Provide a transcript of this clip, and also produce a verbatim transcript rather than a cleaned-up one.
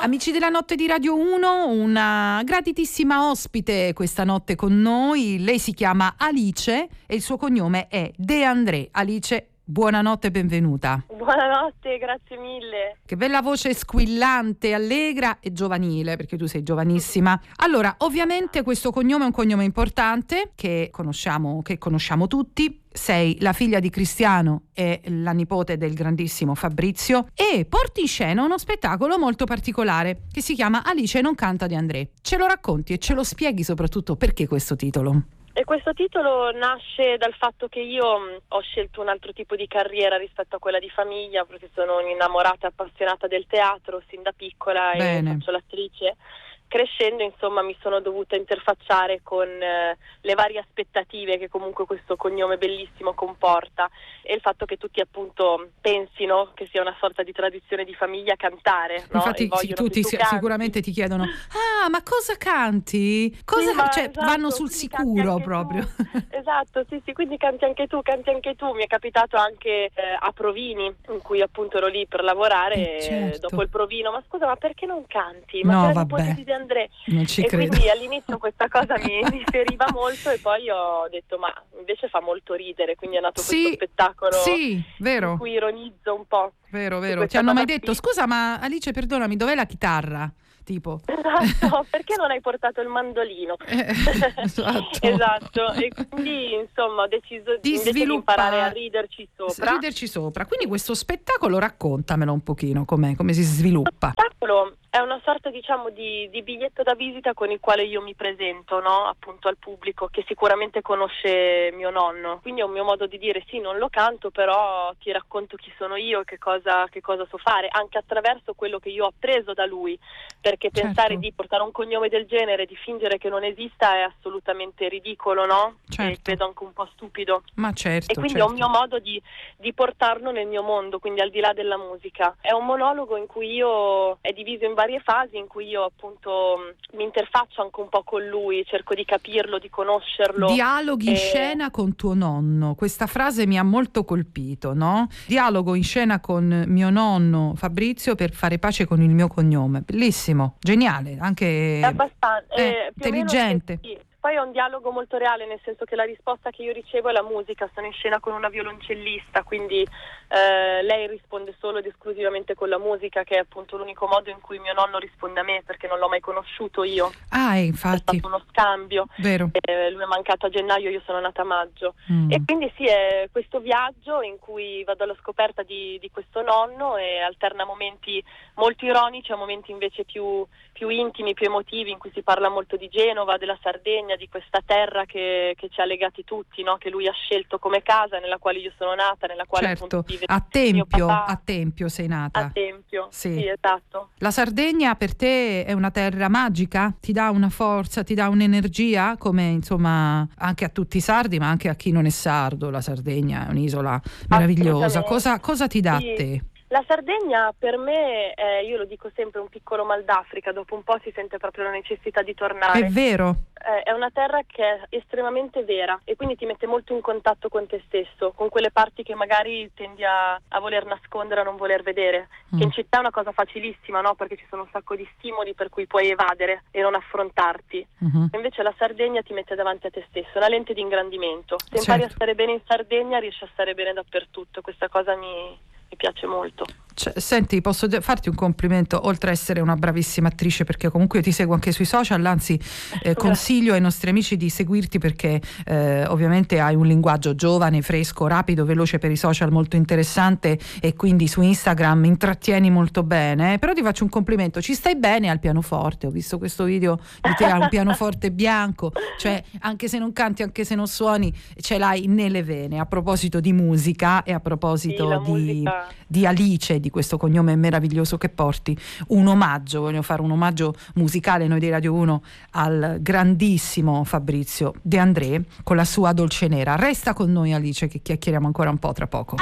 Amici della notte di Radio uno, una graditissima ospite questa notte con noi. Lei si chiama Alice e il suo cognome è De André. Alice, buonanotte e benvenuta. Buonanotte, grazie mille. Che bella voce squillante, allegra e giovanile, perché tu sei giovanissima. Allora, ovviamente questo cognome è un cognome importante che conosciamo, che conosciamo tutti. Sei la figlia di Cristiano e la nipote del grandissimo Fabrizio e porti in scena uno spettacolo molto particolare che si chiama Alice non canta De André. Ce lo racconti e ce lo spieghi soprattutto perché questo titolo? E questo titolo nasce dal fatto che io mh, ho scelto un altro tipo di carriera rispetto a quella di famiglia, perché sono un'innamorata appassionata del teatro sin da piccola. Bene. E faccio l'attrice. Crescendo, insomma, mi sono dovuta interfacciare con eh, le varie aspettative che comunque questo cognome bellissimo comporta, e il fatto che tutti appunto pensino che sia una sorta di tradizione di famiglia cantare, no? Infatti sì, tutti tu sicuramente ti chiedono ah ma cosa canti? Cosa sì, ma cioè, esatto, vanno sul sicuro proprio. Esatto, sì sì, quindi canti anche tu, canti anche tu. Mi è capitato anche eh, a provini in cui appunto ero lì per lavorare, eh, certo. e dopo il provino ma scusa ma perché non canti? Ma no, c'è vabbè di André. Non ci e credo. Quindi all'inizio questa cosa mi, mi feriva molto, e poi ho detto ma invece fa molto ridere, quindi è nato sì, questo spettacolo sì, vero. in cui ironizzo un po'. Vero, vero. Ti hanno mai detto qui. Scusa ma Alice perdonami, dov'è la chitarra? Tipo. Esatto, perché non hai portato il mandolino? Eh, esatto. Esatto, e quindi insomma ho deciso di, di imparare a riderci sopra. Riderci sopra. Quindi questo spettacolo, raccontamelo un pochino, com'è, come si sviluppa. Lo spettacolo è una sorta, diciamo, di, di biglietto da visita con il quale io mi presento, no? Appunto al pubblico che sicuramente conosce mio nonno. Quindi è un mio modo di dire sì, non lo canto, però ti racconto chi sono io e che cosa, che cosa so fare, anche attraverso quello che io ho appreso da lui. Perché certo. pensare di portare un cognome del genere, di fingere che non esista, è assolutamente ridicolo, no? Certo. E vedo anche un po' stupido. Ma certo. E quindi certo. è un mio modo di, di portarlo nel mio mondo, quindi al di là della musica. È un monologo in cui io, è diviso in varie fasi, in cui io appunto mi interfaccio anche un po' con lui, cerco di capirlo, di conoscerlo. Dialoghi in e... scena con tuo nonno. Questa frase mi ha molto colpito, no? Dialogo in scena con mio nonno Fabrizio per fare pace con il mio cognome. Bellissimo, geniale, anche è abbastanza eh, più intelligente. O meno sì. Poi è un dialogo molto reale, nel senso che la risposta che io ricevo è la musica. Sono in scena con una violoncellista, quindi eh, lei risponde solo ed esclusivamente con la musica, che è appunto l'unico modo in cui mio nonno risponde a me, perché non l'ho mai conosciuto io. Ah, infatti. È stato uno scambio. Vero. Eh, lui è mancato a gennaio, io sono nata a maggio. Mm. E quindi sì, è questo viaggio in cui vado alla scoperta di, di questo nonno, e alterna momenti molto ironici a momenti invece più, più intimi, più emotivi, in cui si parla molto di Genova, della Sardegna, di questa terra che, che ci ha legati tutti, no? Che lui ha scelto come casa, nella quale io sono nata, nella quale certo. appunto vive a Tempio, mio papà. a Tempio sei nata. A Tempio, sì. sì, esatto. La Sardegna per te è una terra magica? Ti dà una forza, ti dà un'energia, come insomma anche a tutti i sardi, ma anche a chi non è sardo. La Sardegna è un'isola meravigliosa. Cosa, cosa ti dà sì. a te? La Sardegna per me, eh, io lo dico sempre, un piccolo mal d'Africa. Dopo un po' si sente proprio la necessità di tornare. È vero. Eh, è una terra che è estremamente vera, e quindi ti mette molto in contatto con te stesso, con quelle parti che magari tendi a, a voler nascondere, a non voler vedere. Mm. Che in città è una cosa facilissima, no? Perché ci sono un sacco di stimoli per cui puoi evadere e non affrontarti. Mm-hmm. Invece la Sardegna ti mette davanti a te stesso, una lente di ingrandimento. Se impari certo. a stare bene in Sardegna, riesci a stare bene dappertutto. Questa cosa mi... mi piace molto. Cioè, senti, posso farti un complimento, oltre a essere una bravissima attrice, perché comunque io ti seguo anche sui social, anzi eh, consiglio ai nostri amici di seguirti perché eh, ovviamente hai un linguaggio giovane, fresco, rapido, veloce per i social, molto interessante, e quindi su Instagram intrattieni molto bene. Però ti faccio un complimento, ci stai bene al pianoforte, ho visto questo video di te al pianoforte bianco, cioè anche se non canti, anche se non suoni, ce l'hai nelle vene. A proposito di musica e a proposito sì, di, musica... di Alice, di questo cognome meraviglioso che porti, un omaggio, voglio fare un omaggio musicale noi di Radio uno al grandissimo Fabrizio De André con la sua Dolce Nera. Resta con noi Alice che chiacchieriamo ancora un po' tra poco.